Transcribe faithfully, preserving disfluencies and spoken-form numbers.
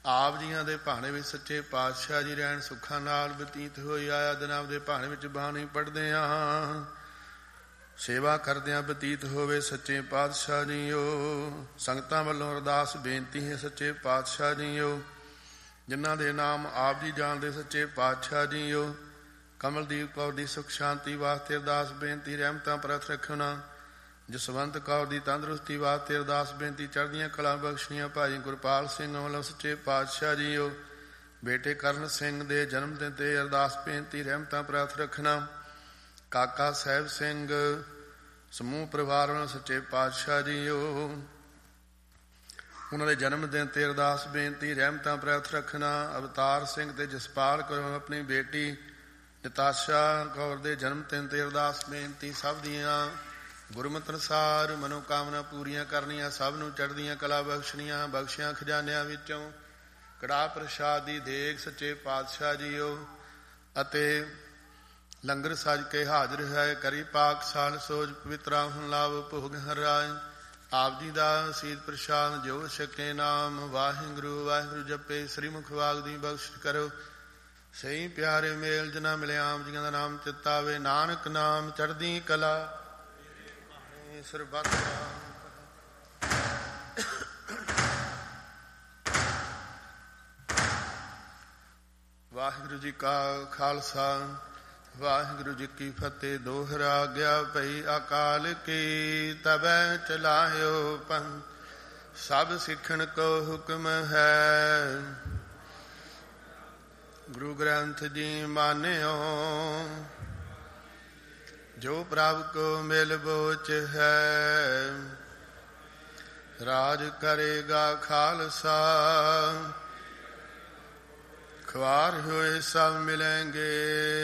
ਆਪ ਜੀਆਂ ਦੇ ਭਾਣੇ ਵਿੱਚ ਸੱਚੇ ਪਾਤਸ਼ਾਹ ਜੀ ਰਹਿਣ ਸੁੱਖਾਂ ਨਾਲ ਬਤੀਤ ਹੋਈ ਆਇਆ ਦਿਨਾਂ ਦੇ ਭਾਣੇ ਵਿੱਚ ਬਾਣੀ ਪੜ੍ਹਦੇ ਹਾਂ, ਸੇਵਾ ਕਰਦਿਆਂ ਬਤੀਤ ਹੋਵੇ ਸੱਚੇ ਪਾਤਸ਼ਾਹ ਜੀਓ। ਸੰਗਤਾਂ ਵੱਲੋਂ ਅਰਦਾਸ ਬੇਨਤੀ ਹੈ ਸੱਚੇ ਪਾਤਸ਼ਾਹ ਜੀਓ, ਜਿਨ੍ਹਾਂ ਦੇ ਨਾਮ ਆਪ ਜੀ ਜਾਣਦੇ ਸੱਚੇ ਪਾਤਸ਼ਾਹ ਜੀਓ। ਕਮਲਦੀਪ ਕੌਰ ਦੀ ਸੁਖ ਸ਼ਾਂਤੀ ਵਾਸਤੇ ਅਰਦਾਸ ਬੇਨਤੀ ਰਹਿਮਤਾਂ ਪ੍ਰਤ ਰੱਖਣਾ। ਜਸਵੰਤ ਕੌਰ ਦੀ ਤੰਦਰੁਸਤੀ ਵਾਸਤੇ ਅਰਦਾਸ ਬੇਨਤੀ ਚੜ੍ਹਦੀਆਂ ਕਲਾ ਬਖਸ਼ੀਆਂ ਭਾਈ ਗੁਰਪਾਲ ਸਿੰਘ ਵੱਲੋਂ ਸੱਚੇ ਪਾਤਸ਼ਾਹ ਜੀਓ। ਬੇਟੇ ਕਰਨ ਸਿੰਘ ਦੇ ਜਨਮ ਦਿਨ ਤੇ ਅਰਦਾਸ ਬੇਨਤੀ ਰਹਿਮਤਾਂ ਪ੍ਰਾਪਤ ਰੱਖਣਾ। ਕਾਕਾ ਸਾਹਿਬ ਸਿੰਘ ਸਮੂਹ ਪਰਿਵਾਰ ਵੱਲੋਂ ਸੱਚੇ ਪਾਤਸ਼ਾਹ ਜੀਓ। ਉਹਨਾਂ ਦੇ ਜਨਮ ਦਿਨ ਤੇ ਅਰਦਾਸ ਬੇਨਤੀ ਰਹਿਮਤਾਂ ਪ੍ਰਾਪਤ ਰੱਖਣਾ। ਅਵਤਾਰ ਸਿੰਘ ਤੇ ਜਸਪਾਲ ਕੌਰ ਆਪਣੀ ਬੇਟੀ ਨਤਾਸ਼ਾ ਕੌਰ ਦੇ ਜਨਮ ਦਿਨ ਤੇ ਅਰਦਾਸ ਬੇਨਤੀ। ਸਭ ਦੀਆਂ ਗੁਰਮਤਿ ਅਨੁਸਾਰ ਮਨੋਕਾਮਨਾ ਪੂਰੀਆਂ ਕਰਨੀਆਂ, ਸਭ ਨੂੰ ਚੜ੍ਹਦੀਆਂ ਕਲਾ ਬਖਸ਼ਣੀਆਂ। ਬਖਸ਼ਿਆਂ ਖਜ਼ਾਨਿਆਂ ਵਿੱਚੋਂ ਕੜਾਹ ਪ੍ਰਸ਼ਾਦ ਦੀ ਦੇਗ ਸੱਚੇ ਪਾਤਸ਼ਾਹ ਜੀਓ ਅਤੇ ਲੰਗਰ ਸਜ ਕੇ ਹਾਜ਼ਰ ਹੈ। ਕਰੀ ਪਾਕ ਸਾਲ ਸੋਜ ਪਵਿੱਤਰਾ ਹੁਣ ਲਾਭ ਭੋਗ ਹਰਾਏ। ਆਪ ਜੀ ਦਾ ਸੀਤ ਪ੍ਰਸ਼ਾਦ ਜੋ ਛਕੇ ਨਾਮ ਵਾਹਿਗੁਰੂ ਵਾਹਿਗੁਰੂ ਜਪੇ। ਸ੍ਰੀ ਮੁਖ ਵਾਗ ਦੀ ਬਖਸ਼ ਕਰੋ। ਸਹੀ ਪਿਆਰੇ ਮੇਲ ਜਨਾ ਮਿਲਿਆ ਆਪ ਜੀਆਂ ਦਾ ਨਾਮ ਚਿਤਾਵੇ। ਨਾਨਕ ਨਾਮ ਚੜ੍ਹਦੀ ਕਲਾ ਸਰਬੱਤ। ਵਾਹਿਗੁਰੂ ਜੀ ਕਾ ਖਾਲਸਾ ਵਾਹਿਗੁਰੂ ਜੀ ਕੀ ਫਤਿਹ। ਦੋਹਰਾ ਗਿਆ ਭਈ ਅਕਾਲ ਕੀ ਤਬੈ ਚਲਾਇਓ ਪੰਥ। ਸਭ ਸਿੱਖਣ ਕੋ ਹੁਕਮ ਹੈ ਗੁਰੂ ਗ੍ਰੰਥ ਜੀ ਮਾਨਿਓ। ਜੋ ਪ੍ਰਭ ਕੋ ਮਿਲ ਬੋਚ ਹੈ ਰਾਜ ਕਰੇਗਾ ਖਾਲਸਾ। ਖਵਾਰ ਹੋਏ ਸਭ ਮਿਲੇਂਗੇ